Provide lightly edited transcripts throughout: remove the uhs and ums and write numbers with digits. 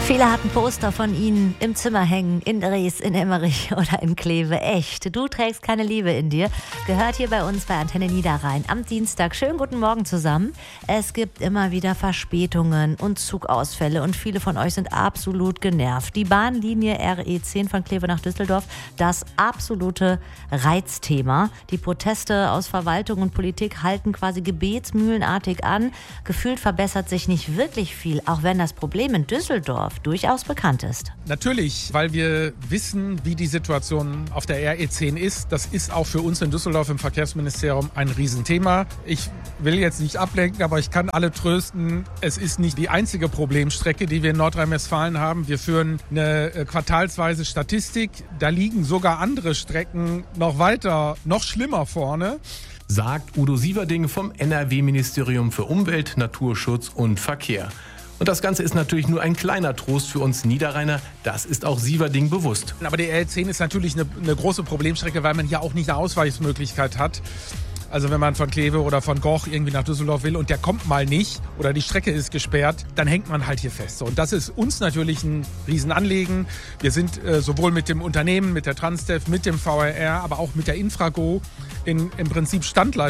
Viele hatten Poster von ihnen im Zimmer hängen, in Dres, in Emmerich oder in Kleve. Echt, du trägst keine Liebe in dir. Gehört hier bei uns bei Antenne Niederrhein am Dienstag. Schönen guten Morgen zusammen. Es gibt immer wieder Verspätungen und Zugausfälle und viele von euch sind absolut genervt. Die Bahnlinie RE10 von Kleve nach Düsseldorf, das absolute Reizthema. Die Proteste aus Verwaltung und Politik halten quasi gebetsmühlenartig an. Gefühlt verbessert sich nicht wirklich viel, auch wenn das Problem in Düsseldorf durchaus bekannt ist. Natürlich, weil wir wissen, wie die Situation auf der RE10 ist. Das ist auch für uns in Düsseldorf im Verkehrsministerium ein Riesenthema. Ich will jetzt nicht ablenken, aber ich kann alle trösten. Es ist nicht die einzige Problemstrecke, die wir in Nordrhein-Westfalen haben. Wir führen eine quartalsweise Statistik. Da liegen sogar andere Strecken noch weiter, noch schlimmer vorne. Sagt Udo Sieverding vom NRW-Ministerium für Umwelt, Naturschutz und Verkehr. Und das Ganze ist natürlich nur ein kleiner Trost für uns Niederrheiner. Das ist auch Sieverding bewusst. Aber die RE10 ist natürlich eine große Problemstrecke, weil man hier auch nicht eine Ausweichmöglichkeit hat. Also wenn man von Kleve oder von Goch irgendwie nach Düsseldorf will und der kommt mal nicht oder die Strecke ist gesperrt, dann hängt man halt hier fest. Und das ist uns natürlich ein Riesenanliegen. Wir sind sowohl mit dem Unternehmen, mit der Transdev, mit dem VRR, aber auch mit der Infrago im Prinzip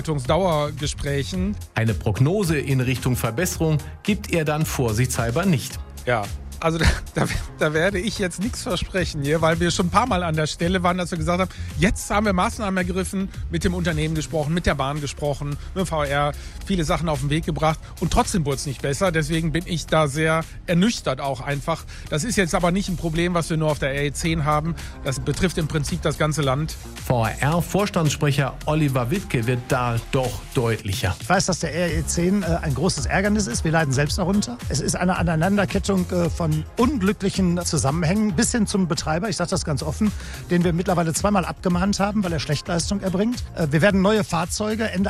Standleitungsdauergesprächen. Eine Prognose in Richtung Verbesserung gibt er dann vorsichtshalber nicht. Ja. Also da werde ich jetzt nichts versprechen hier, weil wir schon ein paar Mal an der Stelle waren, dass wir gesagt haben, jetzt haben wir Maßnahmen ergriffen, mit dem Unternehmen gesprochen, mit der Bahn gesprochen, mit dem VR, viele Sachen auf den Weg gebracht und trotzdem wurde es nicht besser. Deswegen bin ich da sehr ernüchtert auch einfach. Das ist jetzt aber nicht ein Problem, was wir nur auf der RE10 haben. Das betrifft im Prinzip das ganze Land. VRR-Vorstandssprecher Oliver Wittke wird da doch deutlicher. Ich weiß, dass der RE10 ein großes Ärgernis ist. Wir leiden selbst darunter. Es ist eine Aneinanderkettung von unglücklichen Zusammenhängen bis hin zum Betreiber, ich sage das ganz offen, den wir mittlerweile zweimal abgemahnt haben, weil er Schlechtleistung erbringt. Wir werden neue Fahrzeuge Ende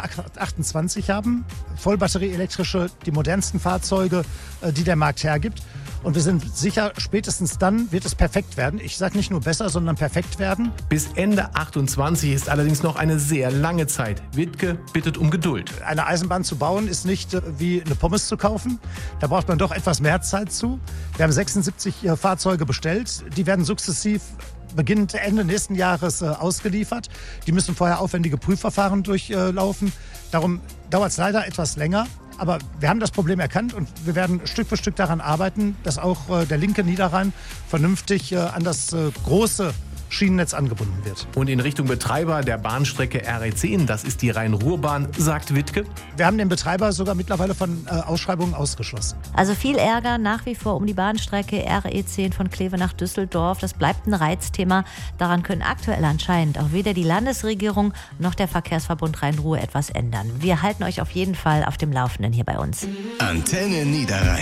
28 haben, vollbatterieelektrische, die modernsten Fahrzeuge, die der Markt hergibt. Und wir sind sicher, spätestens dann wird es perfekt werden. Ich sage nicht nur besser, sondern perfekt werden. Bis Ende 28 ist allerdings noch eine sehr lange Zeit. Wittke bittet um Geduld. Eine Eisenbahn zu bauen ist nicht wie eine Pommes zu kaufen. Da braucht man doch etwas mehr Zeit zu. Wir haben 76 Fahrzeuge bestellt. Die werden sukzessiv beginnend Ende nächsten Jahres ausgeliefert. Die müssen vorher aufwendige Prüfverfahren durchlaufen. Darum dauert es leider etwas länger. Aber wir haben das Problem erkannt und wir werden Stück für Stück daran arbeiten, dass auch der linke Niederrhein vernünftig an das große Schienennetz angebunden wird. Und in Richtung Betreiber der Bahnstrecke RE10, das ist die Rhein-Ruhr-Bahn, sagt Wittke. Wir haben den Betreiber sogar mittlerweile von Ausschreibungen ausgeschlossen. Also viel Ärger nach wie vor um die Bahnstrecke RE10 von Kleve nach Düsseldorf. Das bleibt ein Reizthema. Daran können aktuell anscheinend auch weder die Landesregierung noch der Verkehrsverbund Rhein-Ruhr etwas ändern. Wir halten euch auf jeden Fall auf dem Laufenden hier bei uns. Antenne Niederrhein.